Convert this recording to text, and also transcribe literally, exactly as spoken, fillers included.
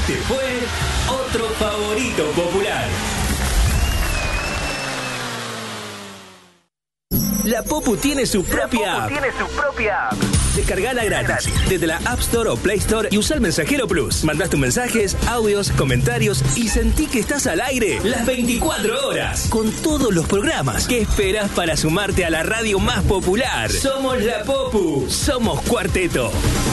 Este fue otro favorito popular. La Popu tiene su propia app. tiene su propia app. Descargala gratis desde la App Store o Play Store y usa el Mensajero Plus. Mandás tus mensajes, audios, comentarios y sentí que estás al aire las veinticuatro horas con todos los programas. ¿Qué esperás para sumarte a la radio más popular? Somos la Popu, somos Cuarteto.